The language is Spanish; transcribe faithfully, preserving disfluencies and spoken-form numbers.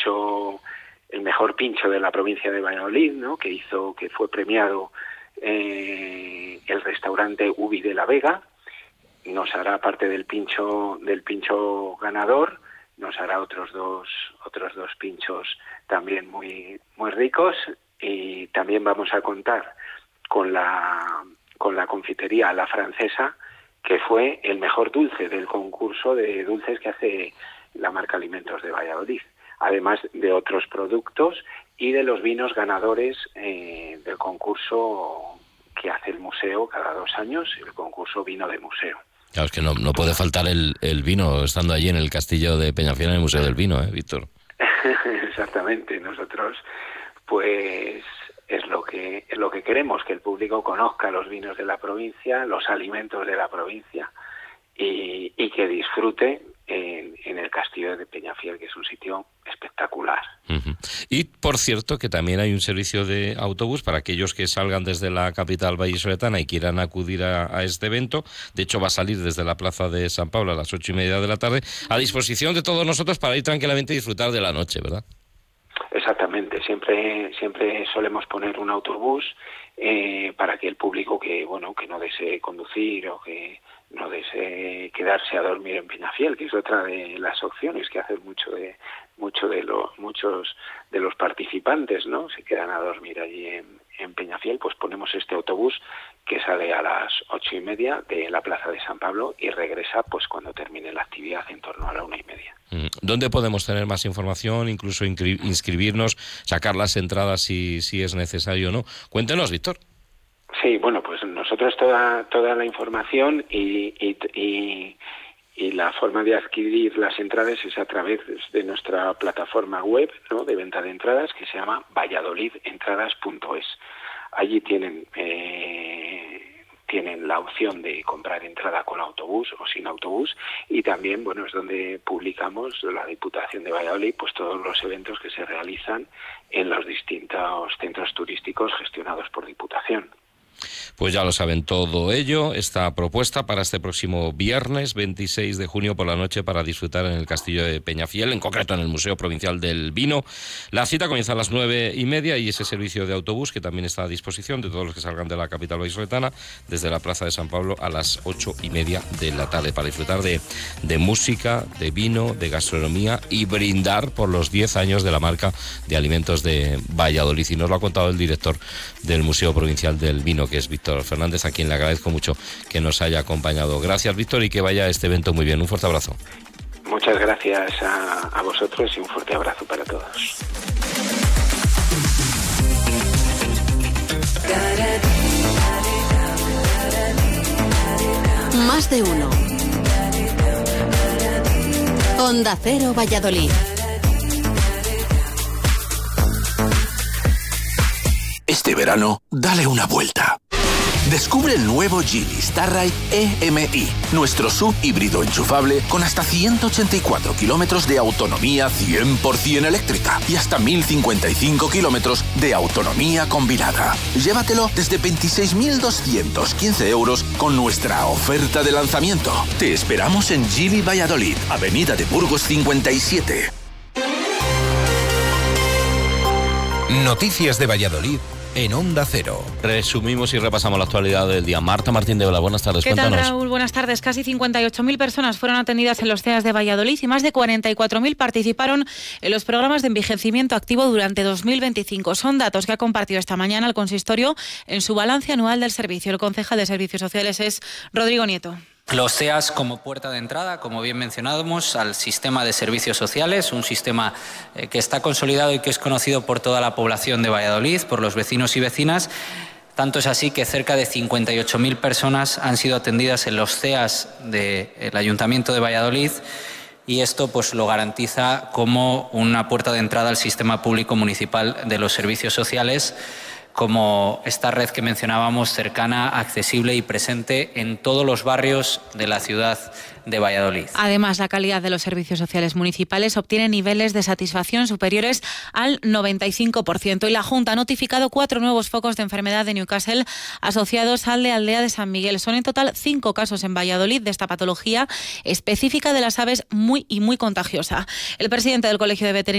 pincho, el mejor pincho de la provincia de Valladolid, ¿no? Que hizo, que fue premiado eh, el restaurante Ubi de la Vega. Nos hará parte del pincho del pincho ganador, nos hará otros dos otros dos pinchos también muy muy ricos, y también vamos a contar con la con la confitería La Francesa, que fue el mejor dulce del concurso de dulces que hace la marca Alimentos de Valladolid, además de otros productos y de los vinos ganadores eh, del concurso que hace el museo cada dos años, el concurso Vino de Museo. Claro, es que no, no puede faltar el, el vino estando allí en el castillo de Peñafiel, en el Museo del Vino, ¿eh, Víctor? Exactamente, nosotros pues es lo que es lo que queremos, que el público conozca los vinos de la provincia, los alimentos de la provincia, y, y que disfrute en, en el castillo de Peñafiel, que es un sitio espectacular. Uh-huh. Y por cierto que también hay un servicio de autobús para aquellos que salgan desde la capital vallisoletana y quieran acudir a, a este evento. De hecho va a salir desde la plaza de San Pablo a las ocho y media de la tarde, a disposición de todos nosotros para ir tranquilamente y disfrutar de la noche, ¿verdad? Exactamente, siempre siempre solemos poner un autobús eh, para que el público que bueno que no desee conducir o que no desee quedarse a dormir en Peñafiel, que es otra de las opciones que hacen mucho de mucho de los muchos de los participantes, ¿no? Se quedan a dormir allí en, en Peñafiel, pues ponemos este autobús que sale a las ocho y media de la plaza de San Pablo y regresa pues cuando termine la actividad en torno a la una y media. ¿Dónde podemos tener más información, incluso inscri- inscribirnos, sacar las entradas si, si es necesario o no? Cuéntenos, Víctor. Sí, bueno, pues nosotros toda toda la información y, y, y, y la forma de adquirir las entradas es a través de nuestra plataforma web, ¿no?, de venta de entradas, que se llama valladolid entradas punto es. Allí tienen eh, tienen la opción de comprar entrada con autobús o sin autobús, y también, bueno, es donde publicamos la Diputación de Valladolid pues todos los eventos que se realizan en los distintos centros turísticos gestionados por Diputación. Pues ya lo saben todo ello, esta propuesta para este próximo viernes veintiséis de junio por la noche para disfrutar en el castillo de Peñafiel, en concreto en el Museo Provincial del Vino. La cita comienza a las nueve y media y ese servicio de autobús que también está a disposición de todos los que salgan de la capital vallisoletana desde la plaza de San Pablo a las ocho y media de la tarde para disfrutar de, de música, de vino, de gastronomía y brindar por los diez años de la marca de alimentos de Valladolid. Y nos lo ha contado el director del Museo Provincial del Vino, que es Víctor Fernández, a quien le agradezco mucho que nos haya acompañado. Gracias, Víctor, y que vaya este evento muy bien. Un fuerte abrazo. Muchas gracias a, a vosotros y un fuerte abrazo para todos. Más de uno. Onda Cero Valladolid. Este verano, dale una vuelta. Descubre el nuevo Geely Starride E M I, nuestro sub híbrido enchufable con hasta ciento ochenta y cuatro kilómetros de autonomía cien por ciento eléctrica y hasta mil cincuenta y cinco kilómetros de autonomía combinada. Llévatelo desde veintiséis mil doscientos quince euros con nuestra oferta de lanzamiento. Te esperamos en Geely Valladolid, Avenida de Burgos cincuenta y siete. Noticias de Valladolid en Onda Cero. Resumimos y repasamos la actualidad del día. Marta Martín de Ola, buenas tardes. ¿Qué Cuéntanos. tal, Raúl? Buenas tardes. Casi cincuenta y ocho mil personas fueron atendidas en los C E A S de Valladolid y más de cuarenta y cuatro mil participaron en los programas de envejecimiento activo durante dos mil veinticinco. Son datos que ha compartido esta mañana el consistorio en su balance anual del servicio. El concejal de Servicios Sociales es Rodrigo Nieto. Los C E A S como puerta de entrada, como bien mencionábamos, al sistema de servicios sociales, un sistema eh, que está consolidado y que es conocido por toda la población de Valladolid, por los vecinos y vecinas. Tanto es así que cerca de cincuenta y ocho mil personas han sido atendidas en los C E A S del Ayuntamiento de Valladolid, y esto pues lo garantiza como una puerta de entrada al sistema público municipal de los servicios sociales, como esta red que mencionábamos, cercana, accesible y presente en todos los barrios de la ciudad de Valladolid. Además, la calidad de los servicios sociales municipales obtiene niveles de satisfacción superiores al noventa y cinco por ciento, y la Junta ha notificado cuatro nuevos focos de enfermedad de Newcastle asociados al de Aldea de San Miguel. Son en total cinco casos en Valladolid de esta patología específica de las aves muy y muy contagiosa. El presidente del Colegio de Veterinarios